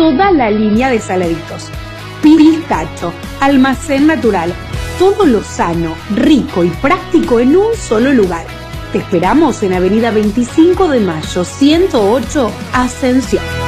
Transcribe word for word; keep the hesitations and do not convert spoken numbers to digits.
toda la línea de saladitos. Pistacho, almacén natural, todo lo sano, rico y práctico en un solo lugar. Te esperamos en Avenida veinticinco de Mayo, ciento ocho, Ascensión.